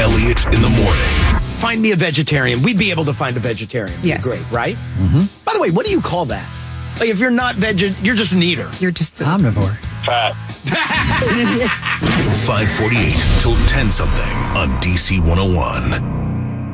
Elliott in the morning. Find me a vegetarian. We'd be able to find a vegetarian. Yes. Great, right? Mm-hmm. By the way, what do you call that? Like, if you're not you're just an eater. You're just Omnivore. Fat. 548 till 10 something on DC 101.